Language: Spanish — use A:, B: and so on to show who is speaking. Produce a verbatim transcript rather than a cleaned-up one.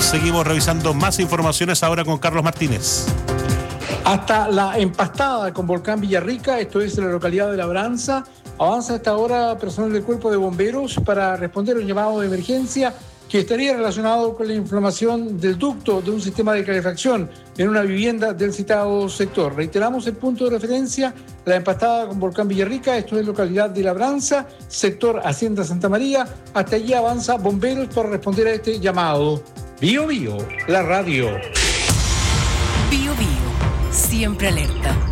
A: Seguimos revisando más informaciones ahora con Carlos Martínez.
B: Hasta la empastada con Volcán Villarrica, esto es la localidad de Labranza. Avanza hasta ahora personal del Cuerpo de Bomberos para responder a un llamado de emergencia que estaría relacionado con la inflamación del ducto de un sistema de calefacción en una vivienda del citado sector. Reiteramos el punto de referencia, la empastada con Volcán Villarrica, esto es localidad de Labranza, sector Hacienda Santa María. Hasta allí avanza Bomberos para responder a este llamado. Bio Bio, la radio.
C: Bio Bio, siempre alerta.